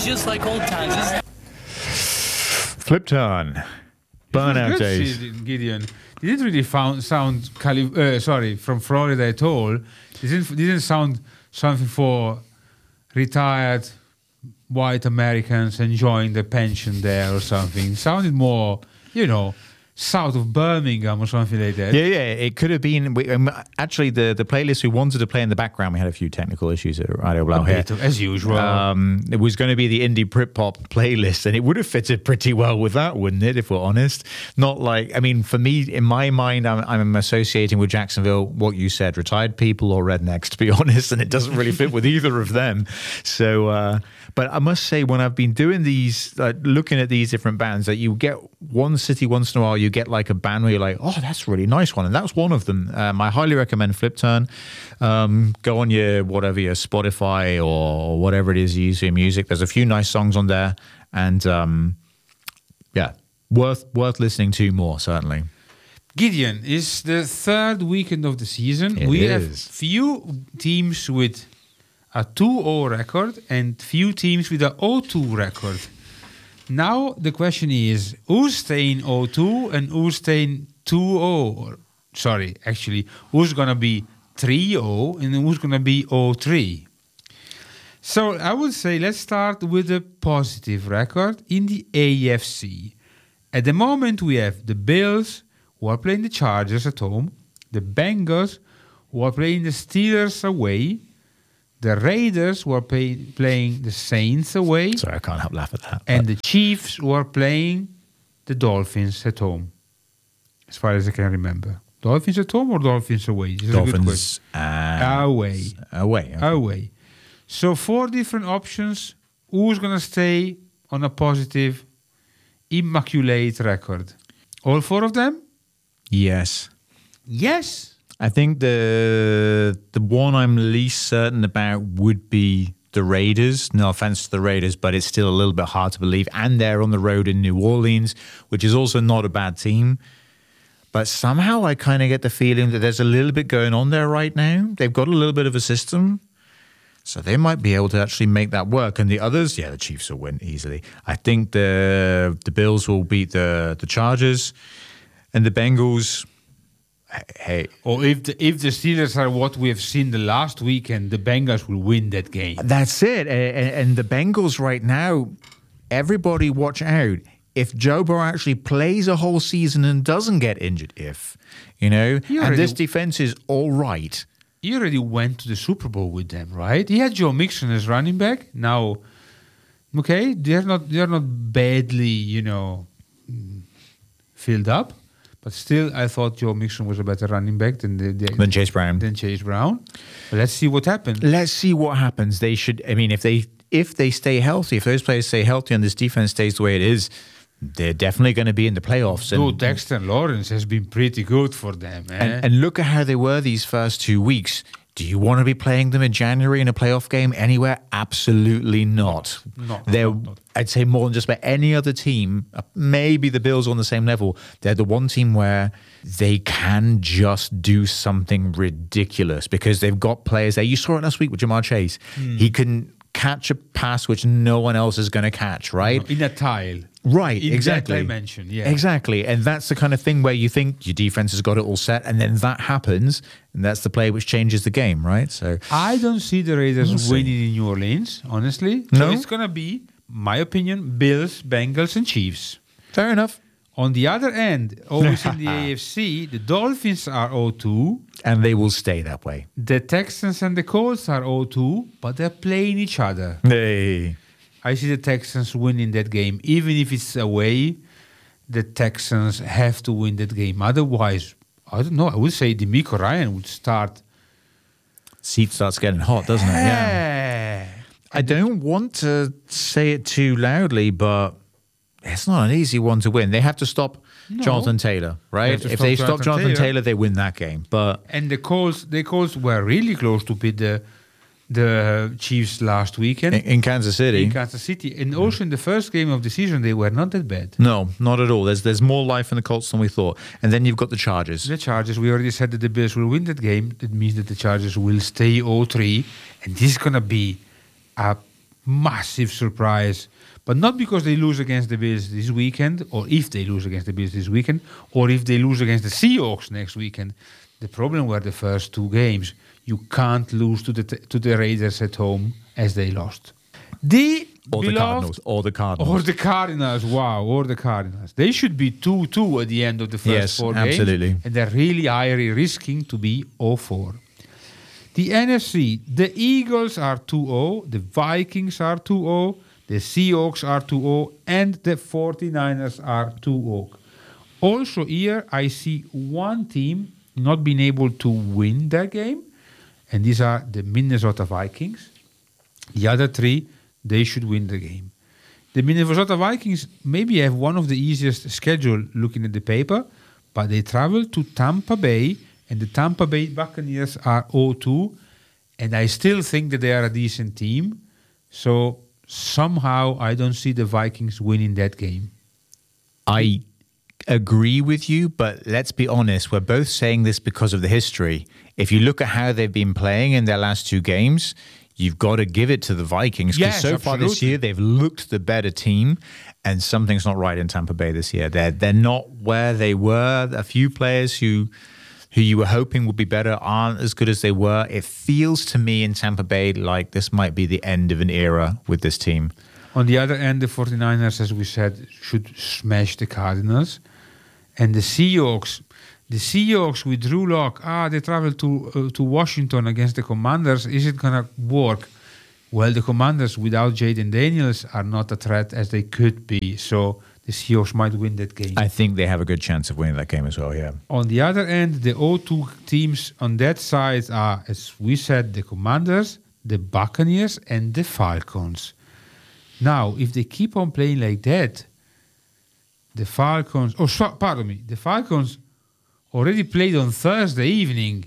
It's just like old times. Flip turn. Burnout days. Gideon. They didn't really sound from Florida at all. Didn't sound something for retired white Americans enjoying the pension there or something. It sounded more, south of Birmingham or something like that. Yeah, it could have been. Actually, the playlist we wanted to play in the background, we had a few technical issues at Radio Blau here. As usual. It was going to be the indie Britpop playlist, and it would have fitted pretty well with that, wouldn't it, if we're honest? Not like, for me, in my mind, I'm associating with Jacksonville what you said, retired people or rednecks, to be honest, and it doesn't really fit with either of them. So, but I must say, when I've been doing these, looking at these different bands, that you get one city once in a while, you get like a band where you're like, oh, that's a really nice one. And that was one of them. I highly recommend Flip Turn. Go on your Spotify or whatever it is you use for your music. There's a few nice songs on there. And worth listening to more, certainly. Gideon, is the third weekend of the season. We have few teams with a 2-0 record and few teams with a 0-2 record. Now the question is, who's staying 0-2 and who's staying 2-0? Sorry, actually, who's going to be 3-0 and who's going to be 0-3? So I would say let's start with a positive record in the AFC. At the moment, we have the Bills, who are playing the Chargers at home, the Bengals, who are playing the Steelers away, the Raiders were playing the Saints away. Sorry, I can't help laugh at that. And the Chiefs were playing the Dolphins at home, as far as I can remember. Dolphins at home or Dolphins away? Dolphins away. Away. Okay. Away. So 4 different options. Who's going to stay on a positive, immaculate record? All 4 of them? Yes. Yes. I think the one I'm least certain about would be the Raiders. No offense to the Raiders, but it's still a little bit hard to believe. And they're on the road in New Orleans, which is also not a bad team. But somehow I kind of get the feeling that there's a little bit going on there right now. They've got a little bit of a system. So they might be able to actually make that work. And the others, the Chiefs will win easily. I think the Bills will beat the Chargers. And the Bengals... Hey. Or if the Steelers are what we have seen the last weekend, the Bengals will win that game. That's it. And the Bengals right now, everybody watch out. If Joe Burrow actually plays a whole season and doesn't get injured, and this defense is all right. He already went to the Super Bowl with them, right? He had Joe Mixon as running back. Now, okay, they're not badly, filled up. But still, I thought Joe Mixon was a better running back than Chase Brown. But let's see what happens. They should. If they stay healthy, if those players stay healthy and this defense stays the way it is, they're definitely going to be in the playoffs. And Dexter Lawrence has been pretty good for them. And look at how they were these first 2 weeks. Do you want to be playing them in January in a playoff game anywhere? Absolutely not. Not. I'd say more than just about any other team, maybe the Bills on the same level. They're the one team where they can just do something ridiculous because they've got players there. You saw it last week with Jamar Chase. He can catch a pass which no one else is going to catch, right? In a tile. Right, in exactly. that dimension, yeah. Exactly. And that's the kind of thing where you think your defense has got it all set, and then that happens, and that's the play which changes the game, right? So I don't see the Raiders winning in New Orleans, honestly. No? So it's going to be, my opinion, Bills, Bengals, and Chiefs. Fair enough. On the other end, always in the AFC, the Dolphins are 0-2. And they will stay that way. The Texans and the Colts are 0-2, but they're playing each other. Hey. I see the Texans winning that game. Even if it's away, the Texans have to win that game. Otherwise, I don't know, I would say DeMeco Ryan would start. Seat starts getting hot, doesn't it? Yeah. I don't want to say it too loudly, but it's not an easy one to win. They have to stop Jonathan Taylor, right? If they stop Jonathan Taylor, they win that game. And the Colts were really close to beat the Chiefs last weekend. In Kansas City. And also in the first game of the season, they were not that bad. No, not at all. There's more life in the Colts than we thought. And then you've got the Chargers. The Chargers, we already said that the Bills will win that game. That means that the Chargers will stay 0-3. And this is going to be a massive surprise. But not because they lose against the Bills this weekend, or if they lose against the Bills this weekend, or if they lose against the Seahawks next weekend. The problem were the first two games. You can't lose to the Raiders at home as they lost. The Cardinals. Or the Cardinals, wow, or the Cardinals. They should be 2-2 at the end of the first four games. Absolutely. And they're really highly risking to be 0-4. The NFC, the Eagles are 2-0, the Vikings are 2-0, the Seahawks are 2-0, and the 49ers are 2-0. Also here, I see one team not being able to win their game, and these are the Minnesota Vikings. The other three, they should win the game. The Minnesota Vikings maybe have one of the easiest schedule looking at the paper, but they travel to Tampa Bay, and the Tampa Bay Buccaneers are 0-2, and I still think that they are a decent team. So somehow I don't see the Vikings winning that game. I agree with you, but let's be honest, we're both saying this because of the history. If you look at how they've been playing in their last two games, you've got to give it to the Vikings, because so far this year they've looked the better team, and something's not right in Tampa Bay this year. They're not where they were. A few players who you were hoping would be better aren't as good as they were. It feels to me in Tampa Bay like this might be the end of an era with this team. On the other end, the 49ers, as we said, should smash the Cardinals. And the Seahawks with Drew Lock, they travel to Washington against the Commanders. Is it going to work? Well, the Commanders without Jaden Daniels are not a threat as they could be. So the Seahawks might win that game. I think they have a good chance of winning that game as well, yeah. On the other end, the 0-2 teams on that side are, as we said, the Commanders, the Buccaneers, and the Falcons. Now, if they keep on playing like that, the Falcons... the Falcons already played on Thursday evening.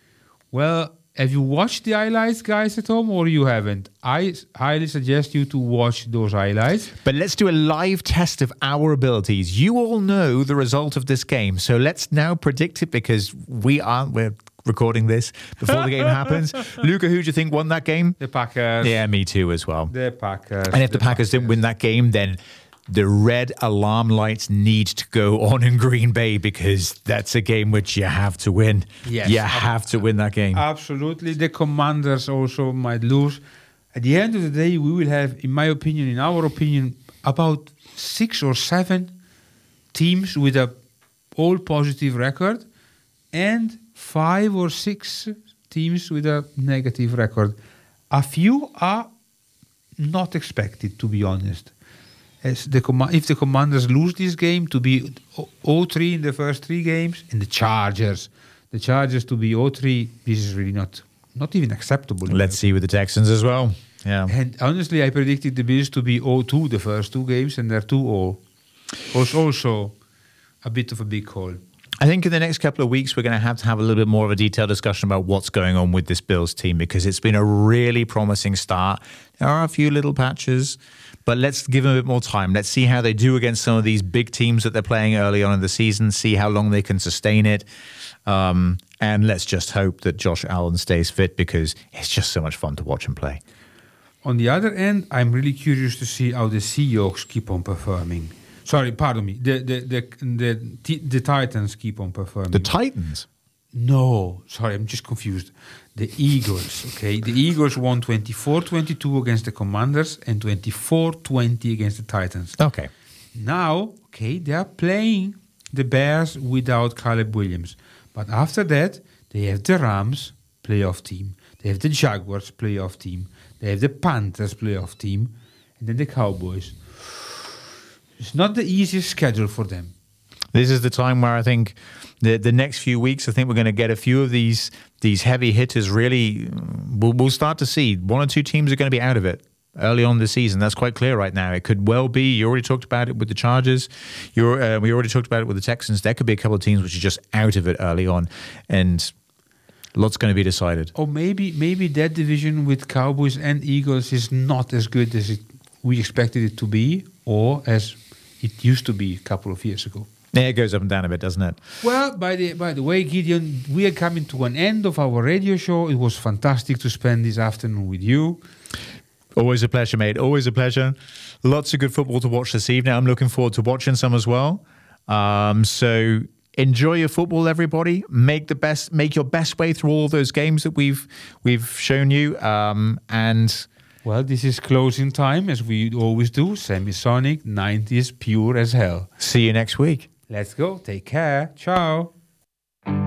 Well, have you watched the highlights, guys, at home, or you haven't? I highly suggest you to watch those highlights. But let's do a live test of our abilities. You all know the result of this game, so let's now predict it, because we're recording this before the game happens. Luca, who do you think won that game? The Packers. Yeah, me too as well. The Packers. And if the Packers didn't win that game, then the red alarm lights need to go on in Green Bay, because that's a game which you have to win. Yes. You have to win that game. Absolutely. The Commanders also might lose. At the end of the day, we will have, in our opinion, about 6 or 7 teams with a all positive record, and 5 or 6 teams with a negative record. A few are not expected, to be honest. If the Commanders lose this game, to be 0-3 in the first 3 games, and the Chargers to be 0-3, this is really not even acceptable. Let's see with the Texans as well. Yeah. And honestly, I predicted the Bills to be 0-2 the first 2 games, and they're 2-0. Also a bit of a big call. I think in the next couple of weeks, we're going to have a little bit more of a detailed discussion about what's going on with this Bills team, because it's been a really promising start. There are a few little patches, but let's give them a bit more time. Let's see how they do against some of these big teams that they're playing early on in the season, see how long they can sustain it. And let's just hope that Josh Allen stays fit, because it's just so much fun to watch him play. On the other end, I'm really curious to see how the Seahawks keep on performing. Sorry, pardon me. The Titans keep on performing. The Titans? No, sorry, I'm just confused. The Eagles, okay? The Eagles won 24-22 against the Commanders and 24-20 against the Titans. Okay. Now, okay, they are playing the Bears without Caleb Williams. But after that, they have the Rams playoff team. They have the Jaguars playoff team. They have the Panthers playoff team. And then the Cowboys. It's not the easiest schedule for them. This is the time where I think the next few weeks, I think we're going to get a few of these heavy hitters really. We'll start to see 1 or 2 teams are going to be out of it early on this season. That's quite clear right now. It could well be. You already talked about it with the Chargers. We already talked about it with the Texans. There could be a couple of teams which are just out of it early on, and lots going to be decided. Or maybe that division with Cowboys and Eagles is not as good as we expected it to be, or as it used to be a couple of years ago. Yeah, it goes up and down a bit, doesn't it? Well, by the way, Gideon, we are coming to an end of our radio show. It was fantastic to spend this afternoon with you. Always a pleasure, mate. Always a pleasure. Lots of good football to watch this evening. I'm looking forward to watching some as well. So enjoy your football, everybody. Make your best way through all those games that we've shown you. Well, this is closing time, as we always do. Semisonic, 90s, pure as hell. See you next week. Let's go. Take care. Ciao.